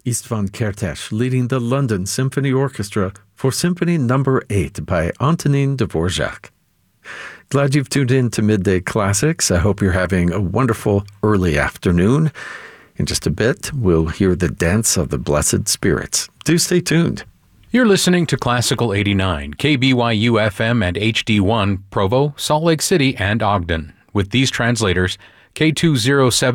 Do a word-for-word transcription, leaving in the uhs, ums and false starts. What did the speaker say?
Istvan Kertész leading the London Symphony Orchestra for Symphony Number eight by Antonin Dvorak. Glad you've tuned in to Midday Classics. I hope you're having a wonderful early afternoon. In just a bit, we'll hear the Dance of the Blessed Spirits. Do stay tuned. You're listening to Classical eighty-nine, K B Y U F M and H D one, Provo, Salt Lake City, and Ogden. With these translators, K two oh seven